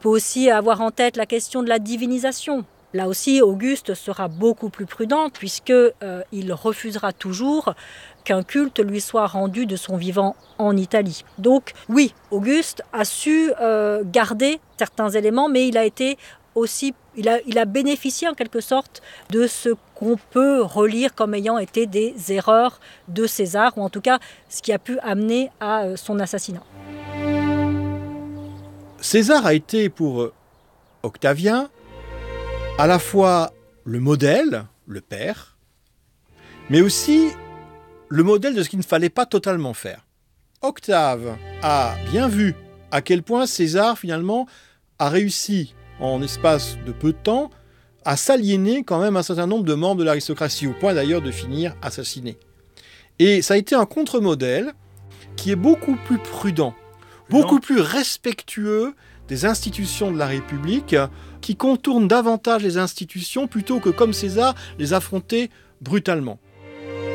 peut aussi avoir en tête la question de la divinisation. Là aussi, Auguste sera beaucoup plus prudent puisqu'il refusera toujours qu'un culte lui soit rendu de son vivant en Italie. Donc oui, Auguste a su garder certains éléments, mais il a bénéficié en quelque sorte de ce qu'on peut relire comme ayant été des erreurs de César, ou en tout cas ce qui a pu amener à son assassinat. César a été pour Octavien à la fois le modèle, le père, mais aussi le modèle de ce qu'il ne fallait pas totalement faire. Octave a bien vu à quel point César, finalement, a réussi, en espace de peu de temps, à s'aliéner quand même un certain nombre de membres de l'aristocratie, au point d'ailleurs de finir assassiné. Et ça a été un contre-modèle qui est beaucoup plus prudent, beaucoup plus respectueux des institutions de la République, qui contourne davantage les institutions plutôt que, comme César, les affronter brutalement.